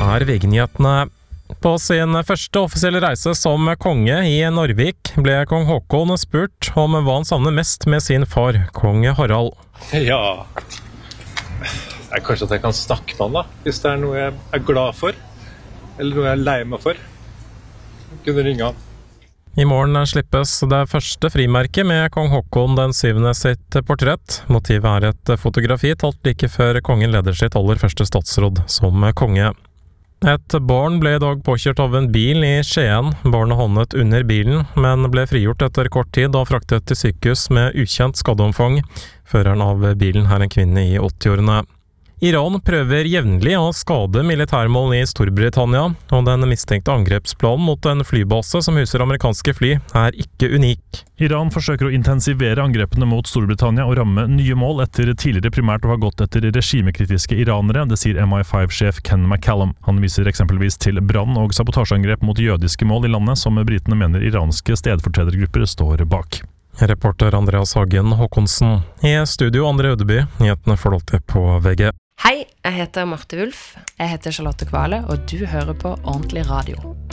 VG-nyhetene. På sin første offisielle reise som konge i Norvik ble kong Håkon spurt om hva han savner mest med sin far, kong Harald. Ja, kanskje at jeg kan snakke med han da, hvis det noe jeg er glad for, eller noe jeg er lei meg for. Jeg kunne ringe han. I morgen slippes det første frimerket med kong Håkon den 7. sitt portrett. Motivet er et fotografi tatt like før kongen leder sitt aller første statsråd som konge. Et barn ble i dag påkjørt av en bil i Skien. Barnet havnet under bilen, men ble frigjort etter kort tid og fraktet til sykehus med ukjent skadeomfang. Føreren av bilen er en kvinne i 80-årene. Iran prøver jevnlig å skade militærmål i Storbritannia, og den mistenkte angrepsplanen mot en flybase som huser amerikanske fly er ikke unik. Iran forsøker å intensivere angrepene mot Storbritannia og ramme nye mål etter tidligere primært å ha gått etter regimekritiske iranere, det sier MI5-sjef Ken McCallum. Han viser eksempelvis til brann- og sabotasjeangrep mot jødiske mål i landet, som britene mener iranske stedfortredergrupper står bak. Reporter Andreas Hagen Håkonsen. I studio Andre Ødeby, nyhetene får alltid på VG. Hei, jeg heter Marte Wulf. Jeg heter Charlotte Kvale, og du hører på Ordentlig Radio.